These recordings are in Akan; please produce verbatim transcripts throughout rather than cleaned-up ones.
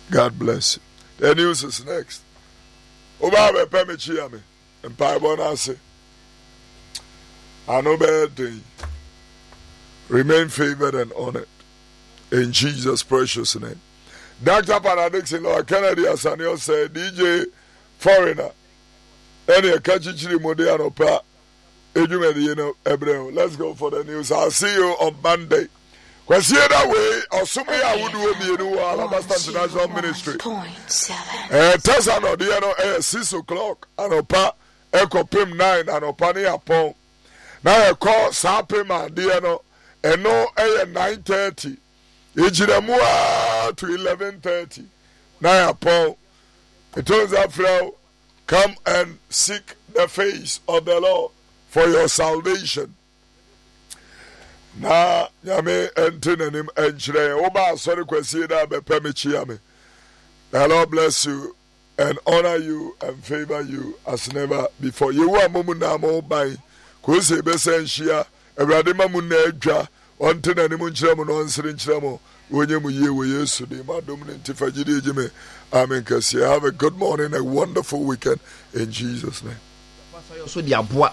God bless you. The news is next. Oba be me chia me. Empire bonase. I know better. Remain favored and honored. In Jesus' precious name. Doctor Paradix in Lord Kennedy Asanio said, D J Foreigner. Any a catchy chili modiano pa. Let's go for the news. I'll see you on Monday. Because here that way, or somebody I would do be in Alabasta International Ministry. Eh, Tessa no diano eh six o'clock. And opa echo pim nine and opani upon. Now I call Sapima diano and no eh nine thirty. Ejidamua to eleven thirty. Now upon it turns out flow. Come and seek the face of the Lord for your salvation. Na yame entenem enchire oba sorry kwesi da be permichi yame. The Lord bless you and honor you and favor you as never before. You are momu na mo bai ko se be se nhia awrade mamu na adwa onte na nim nchire mo no nsire nchire mo wonye mu ye wo Yesu de ma dominant fagide ejime. Amen. Have a good morning, a wonderful weekend in Jesus' name. So the aboa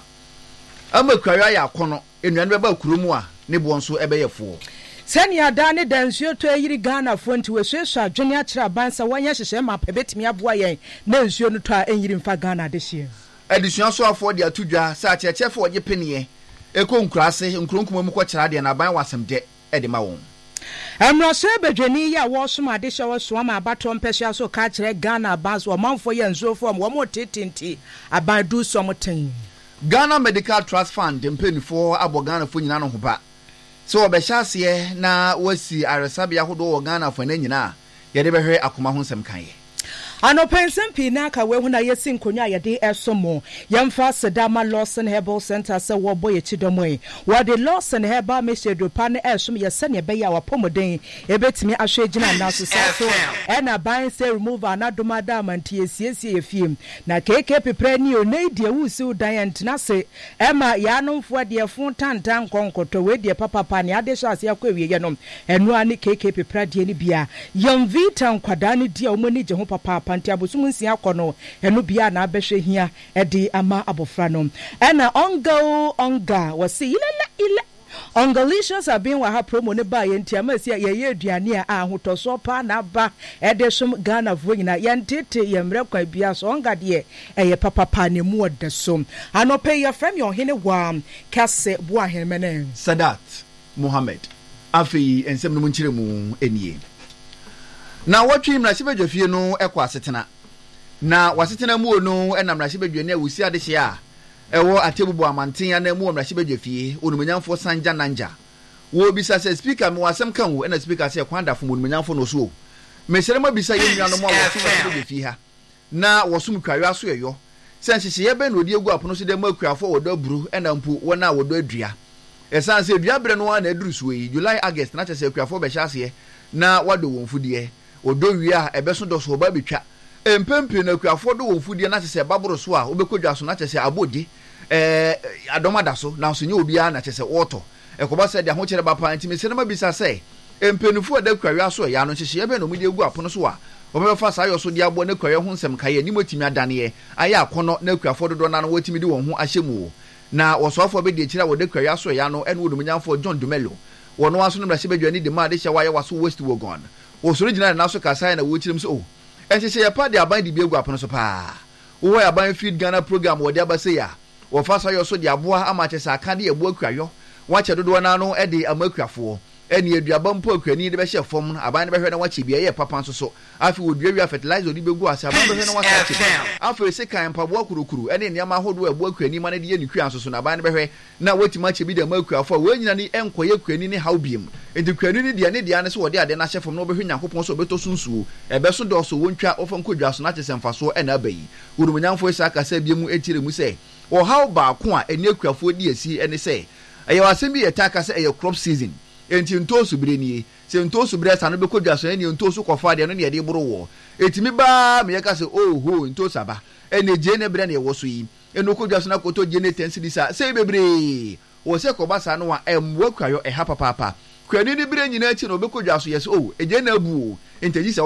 ama kwaya ya kono enuan beba kuromu a ne bo nso ebeyefo senia da ne dansuo to yiri Ghana fo nti wesuesu adwene akira bansa wanya hyehye ma pebetimi aboa yen na nsuo no to a enyiri mfa Ghana de hye adisua so afo de atudwa sa chechefo oje penie eko nkurase nkronkuma mu ko kira de na ban wasem de e de ma won Amrose bedwani ya wo so ma de hye wo so ma abato mpehia so ka kire Ghana banso o manfo ye nsuo fo mo mo tetinti aban du so moten Ghana Medical Trust Fund mpenifo abo Ghana fo nyina no ho ba so obehyaase na wasi aresabia hodo wo Ghana fo na nyina ye de behwe akoma ho nsem kan ye Anopensem pina ka we hu na yesi nkonya ye de esomo yemfa Sedama Lawson Herbal Center se wo boye chidomwe wo de Lawson Herbal Meshedo pa na esom ye se ne be ya wapomoden ebetimi ahwe gina na so so e na ban se remove anadoma da mantie siesie ye fiem na keke pepre ni o nei de wusi udan ntina se e ma ya nomfo de fun tantan konkoto we de papa pa ne ade so ase akwawie ye nom enu ani keke pepre de ni bia yom vita nkwada ni de o mani je ho papa panti abosum nsia kono enu bia na abehwe hia edi ama abofra no ena ongo onga wasi ilala ila Ongalicious have been wa ha promo ne ba ye ntia ma sia ye ye aduane a ahotoso pa na ba edesum Ghana vo nyina ye ntete ye mre kwa bia so onga de eye papa pa ne mu odesum anope ye frem yo hene wa kase bo ahenmene Sadat Mohammed afi ensem no nchire mu enie na watwi mra sibedwafie no ekwa asetena na wasetena mu no enam mra sibedwane awusi ade hye a ewo atebubu amanten na mu mra sibedwafie onumnyamfo Sanja Nanja wo bisa se speaker me wasem kan wo na speaker se kwanda fo onumnyamfo no so mesere ma bisa ye nua no mo waso sibedwafie ha na wosum kwawe aso yeyo senhye ye be na odi egu apono so de ma akuafo wodo aburu ena mpu wona wodo adua esan se adua bre no na aduru so yi July August na chese akuafo be hyase na wado wonfudie odo wi a ebeso do so ba betwa empempe na akuafo do wonfudie na chese baboro so a obekodwa so na chese abodi eh adomada so na so nye obi a na chese woto ekoba se de ho kire ba pa ntimi se na mabisa se empenufu da kwawe so ya no hyehye ebe no mudi egu apono so a obefa sa yo so de abo na kwawe ho nsem kaye ni motimi adane aya akono na akuafo do na no watimi di won ho ahyemu na wosofo be de kire wo de kwawe so ya no ene wodumnyamfo John Dumelo wono aso no mra se bedwani de ma de hye waye waso West Wogon osoro gina na so kasa na wo kirim so oh ehye ye pa de aban de biegu apono so pa wo ya aban feed Ghana program wo de abase ya wo fa so yo so de aboa amache sa aka de ebu akuayo wache dodo na no e de amakuafo eni aduaba mpo akuani de be hye fom aban de be hwe na wache bia ye papa nso so afi wo duawia fertilizer odi begu ase aban be hwe na wache afi se kan mpaboa kurukuru eni niam ahodo ebu akuani ma ne de ye nikua nso so na aban de be hwe na watima che bi de amakuafo wo nyina ni enkoye akuani ni hawbiem enti akuani ni de ne de ane so wo de ade na hye fom na obehwe Nyankopon so obeto sunsuo ebe so do so wontwa ofam kodwa so na chesemfa so ena abayi urumunyamfo isa akasa biemu etire mu se wo haw ba ko a eni akuafo di asi ene se eye wasem bi etaka se eye crop season enti ntosu bire nie se ntosu bire sa no be kodwa so eni ntosu kofa de no ne de boro wo etimi ba me yeka se oh ho ntosu aba ene je ne bire ne wo so yi eno kodwa so na koto je ne ten sidisa se bebre wo se ko ba sa no wa emwa kwayo e ha papa papa kwani ni bire nyina chi no be kodwa so yes oh eje na bu enti